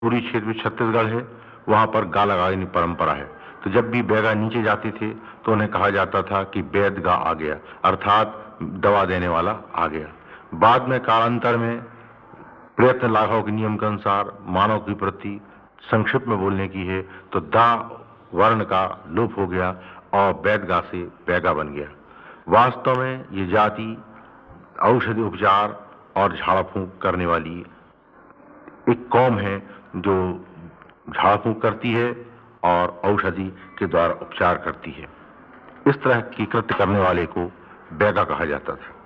पूरी क्षेत्र में छत्तीसगढ़ है, वहां पर गा लगाने की परंपरा है। तो जब भी बैगा नीचे जाते थे तो उन्हें कहा जाता था कि बैद गा आ गया, अर्थात दवा देने वाला आ गया। बाद में कालांतर में प्रयत्न लाघव के नियम के अनुसार मानव की प्रति संक्षिप्त में बोलने की है तो दा वर्ण का लोप हो गया और बैदगा से बैगा बन गया। वास्तव में ये जाति औषधि उपचार और झाड़ फूंक करने वाली एक कौम है जो झाड़ फूंक करती है और औषधि के द्वारा उपचार करती है। इस तरह की कृत्य करने वाले को बैगा कहा जाता था।